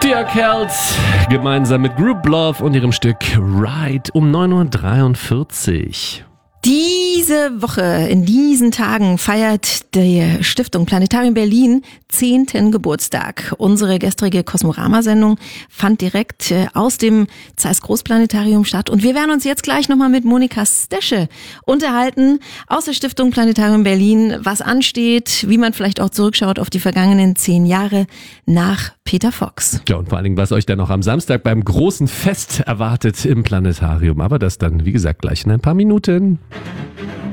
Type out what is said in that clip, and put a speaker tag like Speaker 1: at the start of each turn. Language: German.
Speaker 1: Dirk Held gemeinsam mit Group Love und ihrem Stück Ride um 9.43 Uhr.
Speaker 2: Diese Woche, in diesen Tagen feiert die Stiftung Planetarium Berlin 10. Geburtstag. Unsere gestrige Kosmorama-Sendung fand direkt aus dem Zeiss Großplanetarium statt und wir werden uns jetzt gleich nochmal mit Monika Stesche unterhalten aus der Stiftung Planetarium Berlin, was ansteht, wie man vielleicht auch zurückschaut auf die vergangenen 10 Jahre nach Peter Fox.
Speaker 1: Ja, und vor allen Dingen, was euch dann noch am Samstag beim großen Fest erwartet im Planetarium. Aber das dann, wie gesagt, gleich in ein paar Minuten.